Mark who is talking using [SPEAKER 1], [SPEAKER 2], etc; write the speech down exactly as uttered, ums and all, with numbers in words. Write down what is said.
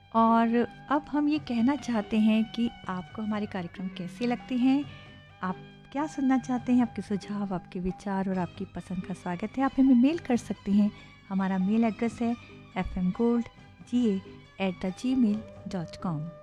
[SPEAKER 1] और अब हम ये कहना चाहते हैं कि आपको हमारे कार्यक्रम कैसे लगते हैं, आप क्या सुनना चाहते हैं, आपके सुझाव, आपके विचार और आपकी पसंद का स्वागत है। आप हमें मेल कर सकते हैं। हमारा मेल एड्रेस है F M gold ji A at the ji mail dot com.